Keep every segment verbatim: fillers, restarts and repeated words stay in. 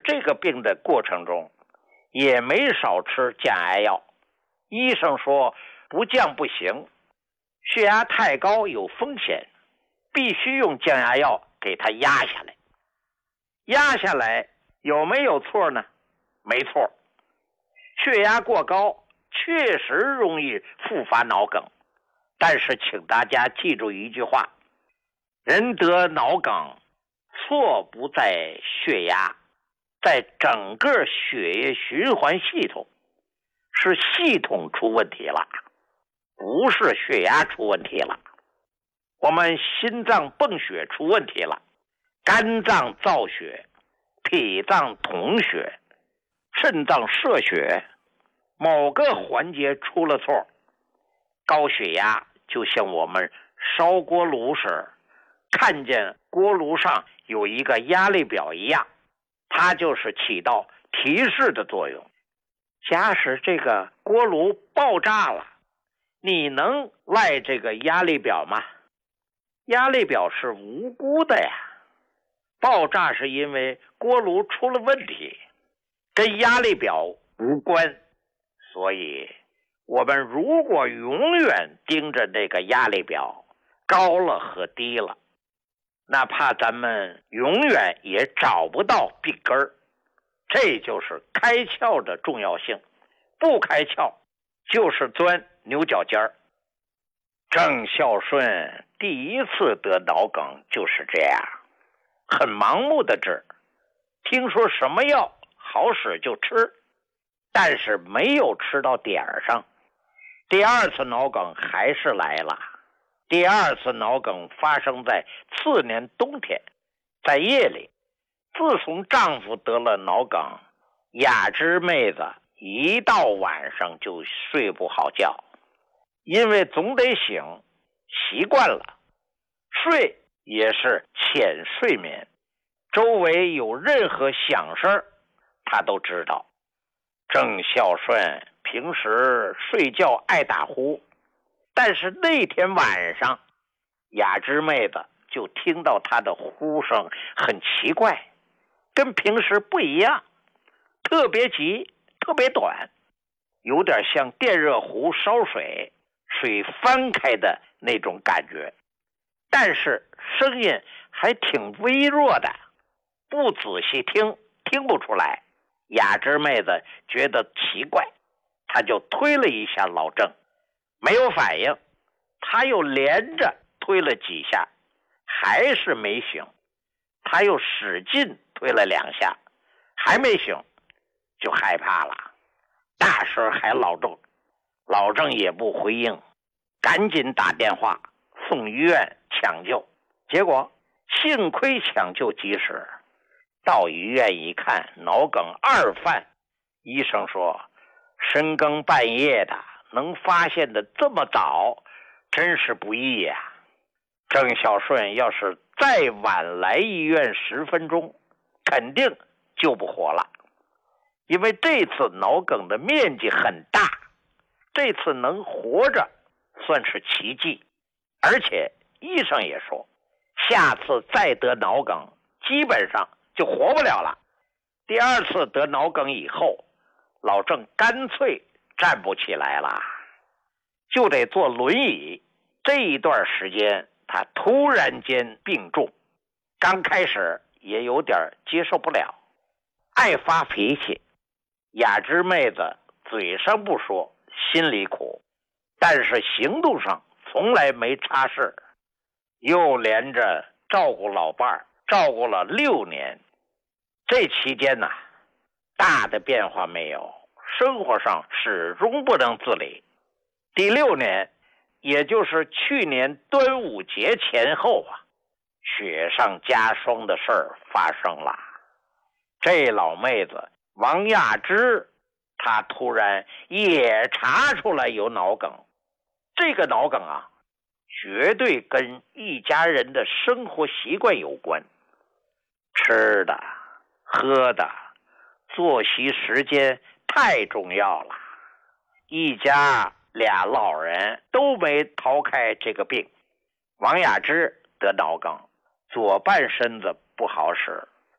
这个病的过程中，也没少吃降压药。医生说不降不行，血压太高有风险，必须用降压药给它压下来。压下来有没有错呢？没错，血压过高确实容易复发脑梗，但是请大家记住一句话，人得脑梗错不在血压，在整个血液循环系统，是系统出问题了，不是血压出问题了。我们心脏泵血出问题了，肝脏造血，脾脏统血，肾脏摄血，某个环节出了错，高血压就像我们烧锅炉时看见锅炉上有一个压力表一样，它就是起到提示的作用。假使这个锅炉爆炸了，你能赖这个压力表吗？压力表是无辜的呀，爆炸是因为锅炉出了问题，跟压力表无关。所以我们如果永远盯着那个压力表高了和低了，哪怕咱们永远也找不到病根儿。这就是开窍的重要性，不开窍就是钻牛角尖儿。郑孝顺第一次得脑梗就是这样，很盲目的治，听说什么药好使就吃，但是没有吃到点儿上。第二次脑梗还是来了，第二次脑梗发生在次年冬天，在夜里。自从丈夫得了脑梗，雅芝妹子一到晚上就睡不好觉，因为总得醒，习惯了，睡也是浅睡眠，周围有任何响声她都知道。郑孝顺平时睡觉爱打呼，但是那天晚上雅芝妹子就听到她的呼声很奇怪，跟平时不一样，特别急特别短，有点像电热壶烧水，水翻开的那种感觉，但是声音还挺微弱的，不仔细听听不出来。雅芝妹子觉得奇怪，她就推了一下老郑，没有反应，她又连着推了几下，还是没醒，她又使劲推了两下，还没醒，就害怕了，大声喊老郑，老郑也不回应，赶紧打电话送医院抢救，结果幸亏抢救及时，到医院一看，脑梗二犯，医生说深更半夜的能发现的这么早，真是不易呀、啊。郑孝顺要是再晚来医院十分钟，肯定救不活了，因为这次脑梗的面积很大，这次能活着算是奇迹，而且医生也说下次再得脑梗基本上就活不了了。第二次得脑梗以后，老郑干脆站不起来了，就得坐轮椅。这一段时间他突然间病重，刚开始也有点接受不了，爱发脾气。雅芝妹子嘴上不说，心里苦，但是行动上从来没差事，又连着照顾老伴儿照顾了六年。这期间呢，大的变化没有，生活上始终不能自理。第六年，也就是去年端午节前后啊，雪上加霜的事儿发生了。这老妹子王亚芝，她突然也查出来有脑梗。这个脑梗啊，绝对跟一家人的生活习惯有关，吃的喝的作息时间太重要了，一家俩老人都没逃开这个病。王亚芝得脑梗，左半身子不好使，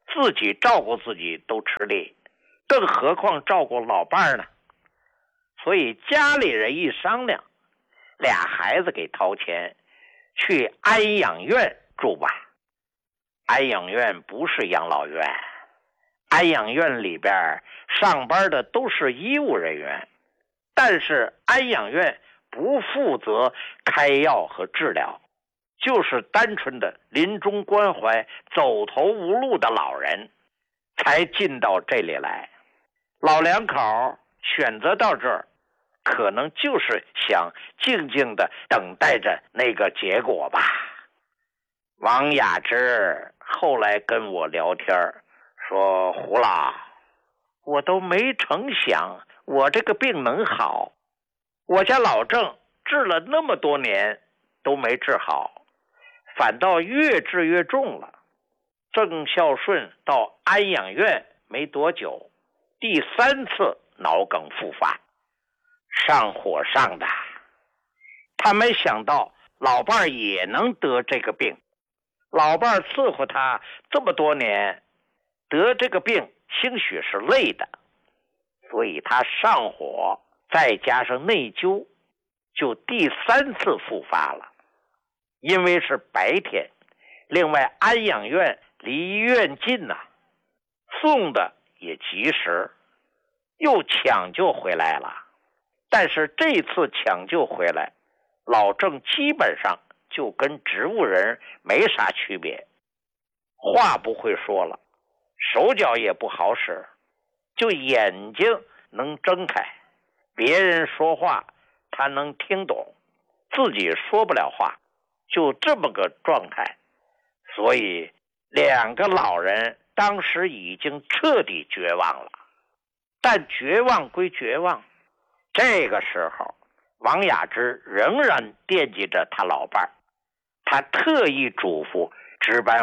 自己照顾自己都吃力，更何况照顾老伴儿呢？所以家里人一商量，俩孩子给掏钱去安养院住吧。安养院不是养老院，安养院里边上班的都是医务人员，但是安养院不负责开药和治疗，就是单纯的临终关怀走投无路的老人才进到这里来。老两口选择到这儿，可能就是想静静的等待着那个结果吧。王雅芝后来跟我聊天说，胡老，我都没成想我这个病能好，我家老郑治了那么多年都没治好，反倒越治越重了。郑孝顺到安养院没多久，第三次脑梗复发，上火上的。他没想到老伴儿也能得这个病，老伴儿伺候他这么多年，得这个病兴许是累的，所以他上火再加上内疚，就第三次复发了。因为是白天，另外安养院离医院近呐、啊，送的也及时，又抢救回来了。但是这次抢救回来，老郑基本上就跟植物人没啥区别，话不会说了，手脚也不好使，就眼睛能睁开，别人说话他能听懂，自己说不了话，就这么个状态。所以两个老人当时已经彻底绝望了。但绝望归绝望，这个时候王雅芝仍然惦记着他老伴儿，他特意嘱咐值班